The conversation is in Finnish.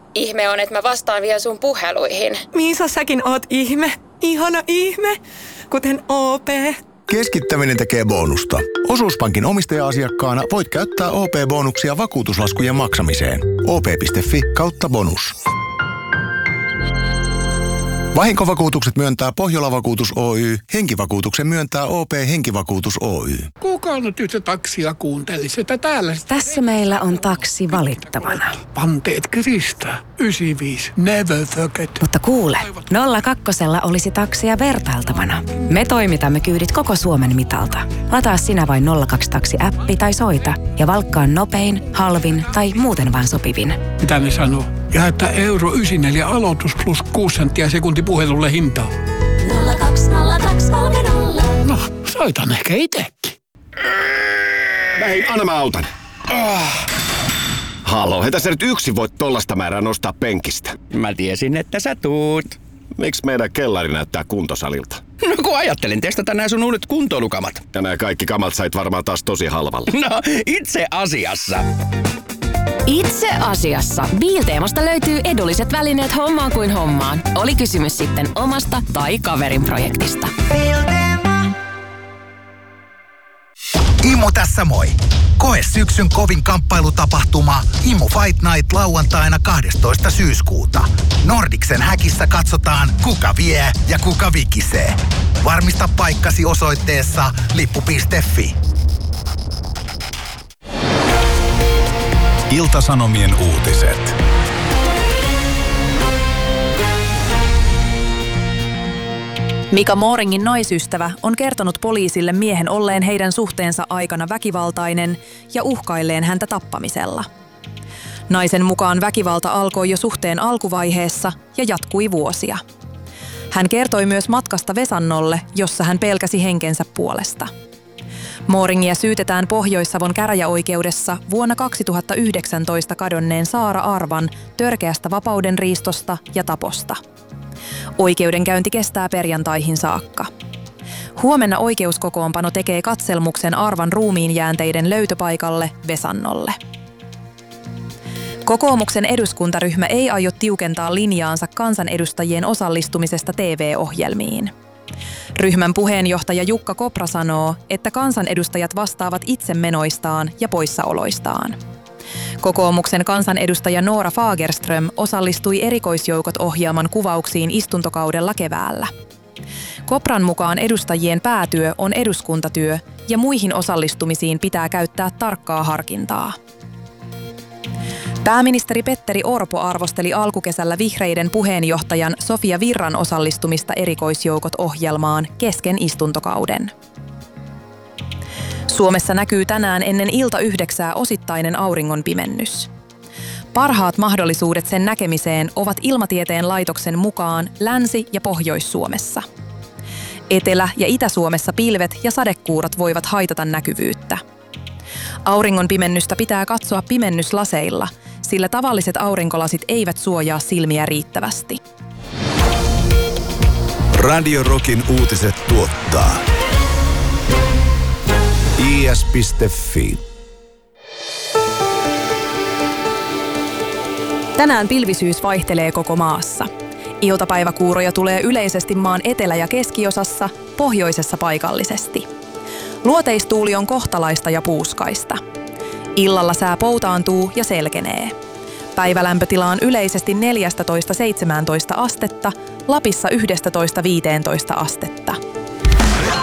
Ihme on, että mä vastaan vielä sun puheluihin. Miisa, säkin oot ihme. Ihana ihme. Kuten OP. Keskittäminen tekee bonusta. Osuuspankin omistaja-asiakkaana voit käyttää OP-bonuksia vakuutuslaskujen maksamiseen. op.fi/bonus. Vahinkovakuutukset myöntää Pohjola-vakuutus Oy. Henkivakuutuksen myöntää OP Henkivakuutus Oy. Kuka nyt yhtä taksia kuuntelisi, että täällä... Tässä meillä on taksi valittavana. Panteet Krista. 95. Never forget. Mutta kuule, 02 olisi taksia vertailtavana. Me toimitamme kyydit koko Suomen mitalta. Lataa sinä vain 02 Taksi-appi tai soita ja valkkaa nopein, halvin tai muuten vaan sopivin. Mitä ne sanoo? Ja että euro 94 aloitus plus 6 senttiä sekunti puhelulle hintaa. 020230. No, soitan ehkä itekin. Näin, anna mä autan. Halo, hetä sä nyt yksin voit tollasta määrää nostaa penkistä. Mä tiesin, että sä tuut. Miksi meidän kellari näyttää kuntosalilta? No kun ajattelin testata nää sun uudet kuntoilukamat. Ja nämä kaikki kamat sait varmaan taas tosi halvalla. No, itse asiassa. Itse asiassa Bilteemasta löytyy edulliset välineet hommaan kuin hommaan. Oli kysymys sitten omasta tai kaverin projektista. Imu tässä moi! Koe syksyn kovin kamppailutapahtuma Imu Fight Night lauantaina 12. syyskuuta. Nordicsen häkissä katsotaan, kuka vie ja kuka vikisee. Varmista paikkasi osoitteessa lippu.fi. Ilta-Sanomien uutiset. Mika Mooringin naisystävä on kertonut poliisille miehen olleen heidän suhteensa aikana väkivaltainen ja uhkailleen häntä tappamisella. Naisen mukaan väkivalta alkoi jo suhteen alkuvaiheessa ja jatkui vuosia. Hän kertoi myös matkasta Vesannolle, jossa hän pelkäsi henkensä puolesta. Mooringia syytetään Pohjois-Savon käräjäoikeudessa vuonna 2019 kadonneen Saara Arvan törkeästä vapaudenriistosta ja taposta. Oikeudenkäynti kestää perjantaihin saakka. Huomenna oikeuskokoonpano tekee katselmuksen Arvan ruumiinjäänteiden löytöpaikalle Vesannolle. Kokoomuksen eduskuntaryhmä ei aio tiukentaa linjaansa kansanedustajien osallistumisesta TV-ohjelmiin. Ryhmän puheenjohtaja Jukka Kopra sanoo, että kansanedustajat vastaavat itse menoistaan ja poissaoloistaan. Kokoomuksen kansanedustaja Noora Fagerström osallistui erikoisjoukot-ohjelman kuvauksiin istuntokaudella keväällä. Kopran mukaan edustajien päätyö on eduskuntatyö ja muihin osallistumisiin pitää käyttää tarkkaa harkintaa. Pääministeri Petteri Orpo arvosteli alkukesällä vihreiden puheenjohtajan Sofia Virran osallistumista erikoisjoukot-ohjelmaan kesken istuntokauden. Suomessa näkyy tänään ennen ilta 9 osittainen auringonpimennys. Parhaat mahdollisuudet sen näkemiseen ovat Ilmatieteen laitoksen mukaan Länsi- ja Pohjois-Suomessa. Etelä- ja Itä-Suomessa pilvet ja sadekuurat voivat haitata näkyvyyttä. Auringonpimennystä pitää katsoa pimennyslaseilla, sillä tavalliset aurinkolasit eivät suojaa silmiä riittävästi. Radio Rockin uutiset tuottaa is.fi. Tänään pilvisyys vaihtelee koko maassa. Iltapäiväkuuroja tulee yleisesti maan etelä- ja keskiosassa, pohjoisessa paikallisesti. Luoteistuuli on kohtalaista ja puuskaista. Illalla sää poutaantuu ja selkenee. Päivälämpötila on yleisesti 14–17 astetta, Lapissa 11–15 astetta.